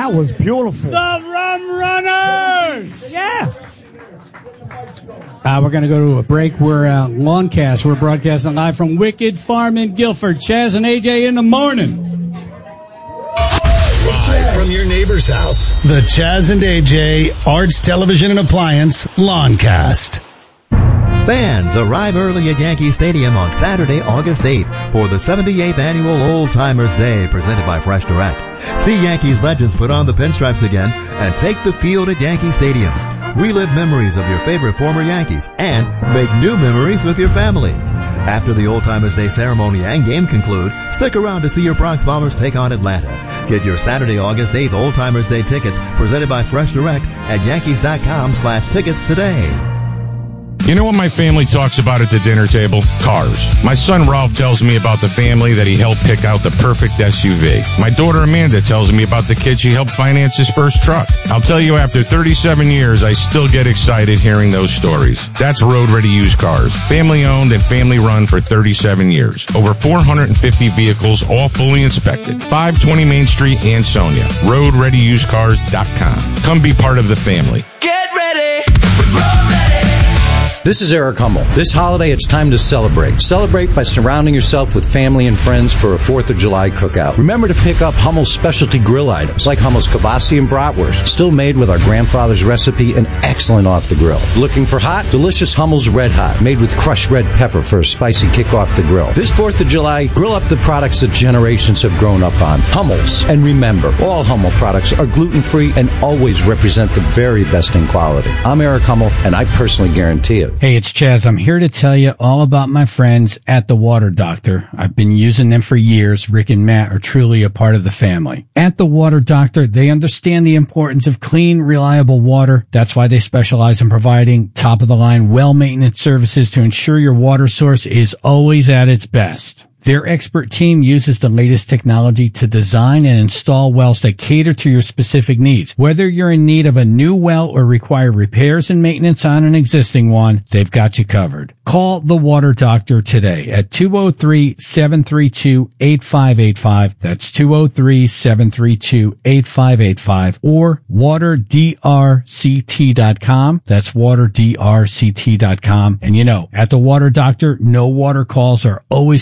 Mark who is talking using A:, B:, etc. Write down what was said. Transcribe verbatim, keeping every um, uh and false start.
A: That was beautiful.
B: The Rum Runners!
A: Yeah.
C: Uh, we're going to go to a break. We're uh, Lawncast. We're broadcasting live from Wicked Farm in Guilford. Chaz and A J in the morning.
D: Live from your neighbor's house. The Chaz and A J Arts Television and Appliance Lawncast.
E: Fans arrive early at Yankee Stadium on Saturday, August eighth for the seventy-eighth Annual Old Timers Day presented by Fresh Direct. See Yankees legends put on the pinstripes again and take the field at Yankee Stadium. Relive memories of your favorite former Yankees and make new memories with your family. After the Old Timers Day ceremony and game conclude, stick around to see your Bronx Bombers take on Atlanta. Get your Saturday, August eighth Old Timers Day tickets presented by Fresh Direct at Yankees.com slash tickets today.
F: You know what my family talks about at the dinner table? Cars. My son Ralph tells me about the family that he helped pick out the perfect S U V. My daughter Amanda tells me about the kid she helped finance his first truck. I'll tell you, after thirty-seven years, I still get excited hearing those stories. That's Road Ready Used Cars. Family owned and family run for thirty-seven years. Over four hundred fifty vehicles, all fully inspected. five twenty Main Street, Ansonia. road ready used cars dot com. Come be part of the family.
G: Get ready with Road Ready. This is Eric Hummel. This holiday, it's time to celebrate. Celebrate by surrounding yourself with family and friends for a fourth of July cookout. Remember to pick up Hummel's specialty grill items, like Hummel's kibasi and bratwurst, still made with our grandfather's recipe and excellent off the grill. Looking for hot? Delicious Hummel's Red Hot, made with crushed red pepper for a spicy kick off the grill. This fourth of July, grill up the products that generations have grown up on. Hummel's. And remember, all Hummel products are gluten-free and always represent the very best in quality. I'm Eric Hummel, and I personally guarantee it.
C: Hey, it's Chaz. I'm here to tell you all about my friends at The Water Doctor. I've been using them for years. Rick and Matt are truly a part of the family. At The Water Doctor, they understand the importance of clean, reliable water. That's why they specialize in providing top-of-the-line, well-maintenance services to ensure your water source is always at its best. Their expert team uses the latest technology to design and install wells that cater to your specific needs. Whether you're in need of a new well or require repairs and maintenance on an existing one, they've got you covered. Call The Water Doctor today at two oh three, seven three two, eight five eight five. That's two oh three, seven three two, eight five eight five or water d r c t dot com. That's water d r c t dot com. And you know, at The Water Doctor, no water calls are always